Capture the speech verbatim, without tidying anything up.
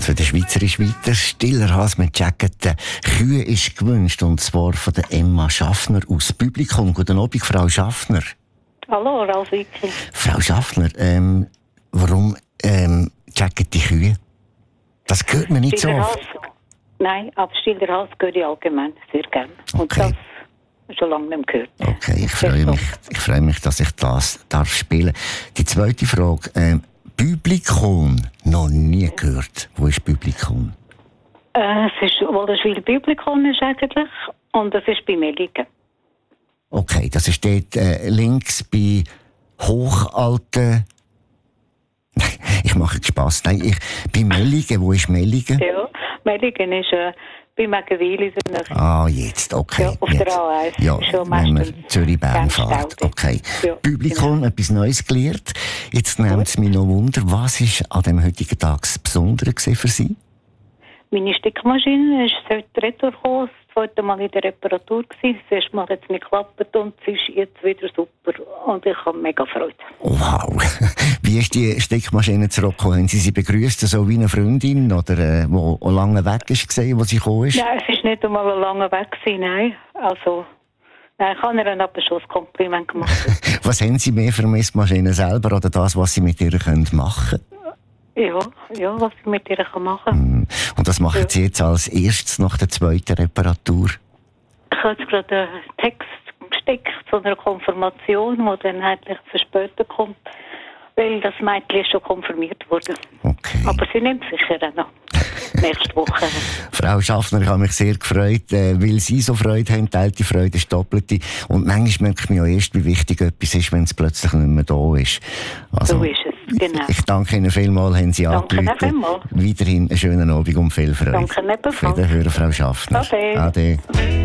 für den Schweizer ist weiter. Stiller Hals mit Jacket. Kühe ist gewünscht, und zwar von der Emma Schaffner aus Publikum. Guten Abend, Frau Schaffner. Hallo, Ralf Wickel. Frau Schaffner, ähm, warum ähm, Jacket die Kühe? Das hört man nicht Stiller so oft. Hals, nein, aber Stiller Hals höre ich allgemein sehr gerne. Und Okay. das schon lange nicht mehr gehört. Okay, ich freue mich, ich freue mich, dass ich das darf spielen. Die zweite Frage, ähm, Publikum, noch nie gehört. Wo ist Publikum? Äh, es ist, wo das Schweizer Publikum ist eigentlich, und das ist bei Melligen. Okay, das ist dort äh, links bei Hochalten. Ich mache Spass. Nein, ich, bei Melligen, wo ist Melligen? Ja, Melligen ist äh, bei Megenwil. Ah, jetzt, okay. Ja, auf jetzt. der A eins. Ja, Schon wenn man meistens Zürich-Bern ganz fährt. staudig. Okay. Ja, Publikum, genau. etwas Neues gelernt. Jetzt nimmt es mich noch Wunder, was war an dem heutigen Tag das Besondere für Sie? Meine Stickmaschine ist heute retour gekommen, das zweite Mal in der Reparatur gewesen. Das erste Mal hat es nicht geklappt und es ist jetzt wieder super. Und ich habe mega Freude. Wow. Wie ist die Steckmaschine zurückgekommen? Haben Sie sie begrüßt, so wie eine Freundin, oder äh, wo lange weg ist, gesehen, wo sie gekommen ist? Nein, es ist nicht einmal lange weg gewesen, nein. Also, nein, ich habe ihr aber schon ein Kompliment gemacht. Was haben Sie mehr für Messmaschinen selber oder das, was Sie mit ihr machen können? Ja, ja, was ich mit ihr machen kann. Mm. Und das machen Ja. Sie jetzt als erstes nach der zweiten Reparatur? Ich habe jetzt gerade einen Text gesteckt zu einer Konfirmation, die dann eigentlich für später kommt, weil das Mädchen ist schon konfirmiert wurde. Okay. Aber sie nimmt sicher auch noch nächste Woche. Frau Schaffner, ich habe mich sehr gefreut, äh, weil Sie so Freude haben, teilt die Freude ist doppelte. Und manchmal merke ich mir auch erst, wie wichtig etwas ist, wenn es plötzlich nicht mehr da ist. Also, So ist es, genau. Ich danke Ihnen vielmals, haben Sie Danke angerufen. vielmals. Weiterhin einen schönen Abend und viel Freude. Danke ebenfalls. Auf Wiederhören, Frau Schaffner. Ade. Ade.